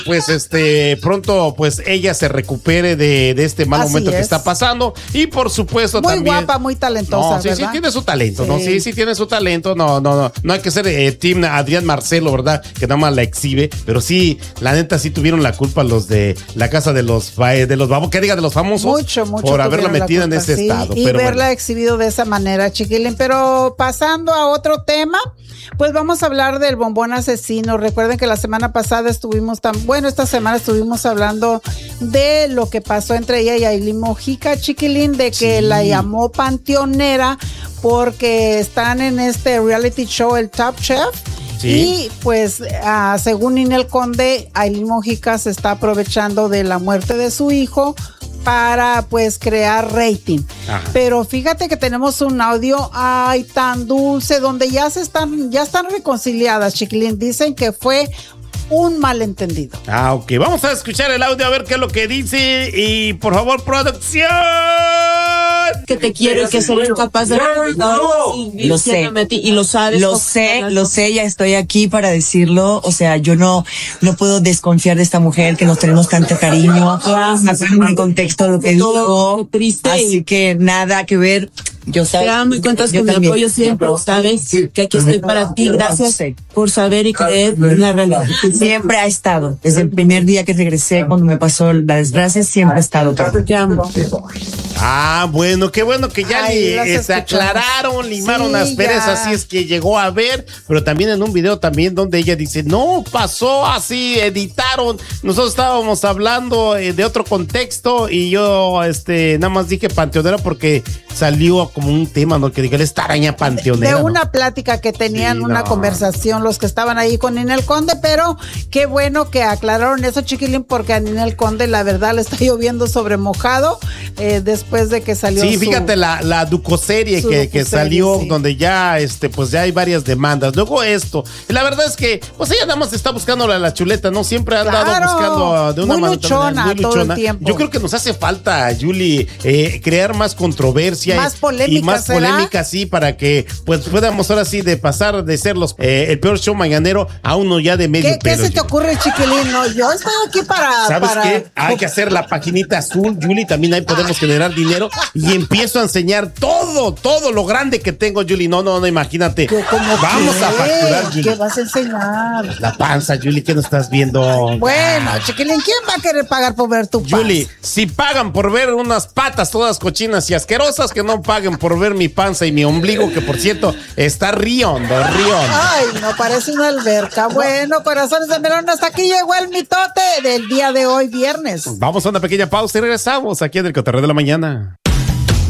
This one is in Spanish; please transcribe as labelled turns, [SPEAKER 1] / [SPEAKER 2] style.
[SPEAKER 1] pues pronto pues ella se recupere de este mal momento que está pasando. Y por supuesto
[SPEAKER 2] muy
[SPEAKER 1] también.
[SPEAKER 2] Muy guapa, muy talentosa,
[SPEAKER 1] no, sí,
[SPEAKER 2] ¿verdad?
[SPEAKER 1] sí tiene su talento, ¿no? Sí tiene su talento. No hay que ser team Adrián Marcelo, ¿verdad? Que nada más la exhibe. Pero sí, la neta sí tuvieron la culpa los de la casa de los famosos.
[SPEAKER 2] Mucho.
[SPEAKER 1] Por haberla metido en ese estado.
[SPEAKER 2] Y
[SPEAKER 1] pero
[SPEAKER 2] verla exhibido de esa manera, chiquilín. Pero pasando a otro tema, pues vamos a hablar del bombón asesino. Recuerden que la semana pasada esta semana estuvimos hablando de lo que pasó entre ella y Aileen Mojica, chiquilín, de que la llamó panteonera porque están en este reality show, el Top Chef. Sí. Y pues según Ninel Conde, Aileen Mojica se está aprovechando de la muerte de su hijo para pues crear rating. Ajá. Pero fíjate que tenemos un audio tan dulce donde ya están reconciliadas, chiquilín. Dicen que fue un malentendido.
[SPEAKER 1] Ok, vamos a escuchar el audio a ver qué es lo que dice. Y por favor, producción.
[SPEAKER 3] Que te quiero y que soy capaz de...
[SPEAKER 4] Lo sé.
[SPEAKER 3] Y lo sabes.
[SPEAKER 4] Lo sé, ya estoy aquí para decirlo. O sea, yo no puedo desconfiar de esta mujer que nos tenemos tanto cariño. Hacer en contexto lo que digo.
[SPEAKER 3] Triste.
[SPEAKER 4] Así que nada que ver. Yo
[SPEAKER 3] te amo y cuentas con mi apoyo siempre, ¿sabes? Que aquí estoy para ti. Gracias por saber y creer en la realidad.
[SPEAKER 4] Siempre ha estado. Desde el primer día que regresé, cuando me pasó la desgracia, siempre ha estado.
[SPEAKER 3] Te amo.
[SPEAKER 1] Bueno, qué bueno que ya se aclararon, limaron las perezas, así es que llegó a ver, pero también en un video también donde ella dice, no, pasó así, editaron, nosotros estábamos hablando de otro contexto y yo nada más dije panteonera porque salió como un tema, ¿no? Que diga, esta araña panteonera.
[SPEAKER 2] De una plática que tenían, una conversación, los que estaban ahí con Ninel Conde, pero qué bueno que aclararon eso, chiquilín, porque a Ninel Conde la verdad le está lloviendo sobre mojado, después de que salió.
[SPEAKER 1] Sí, fíjate la docuserie que salió, sí, donde ya pues ya hay varias demandas. Luego esto, la verdad es que pues ella nada más está buscando la chuleta, ¿no? Siempre ha andado buscando de una
[SPEAKER 2] manera muy luchona todo el tiempo.
[SPEAKER 1] Yo creo que nos hace falta, Julie, crear más controversia, más polémica, sí, para que pues podamos ahora sí de pasar de ser el peor show mañanero a uno ya de medio.
[SPEAKER 2] ¿Qué se te ocurre, chiquilín? No, yo estoy aquí para...
[SPEAKER 1] ¿Sabes qué? Hay que hacer la paginita azul, Julie, también ahí podemos generar dinero y empiezo a enseñar todo lo grande que tengo, Julie. No, imagínate. Vamos a facturar, Julie.
[SPEAKER 2] ¿Qué vas a enseñar?
[SPEAKER 1] La panza, Julie, ¿qué no estás viendo?
[SPEAKER 2] Bueno, chiquilín, ¿quién va a querer pagar por ver tu panza?
[SPEAKER 1] Julie, si pagan por ver unas patas todas cochinas y asquerosas, que no paguen por ver mi panza y mi ombligo, que por cierto, está riondo.
[SPEAKER 2] Ay, no, parece una alberca. Bueno, corazones de melón, hasta aquí llegó el mitote del día de hoy, viernes.
[SPEAKER 1] Vamos a una pequeña pausa y regresamos aquí en el Cotorreo de la Mañana.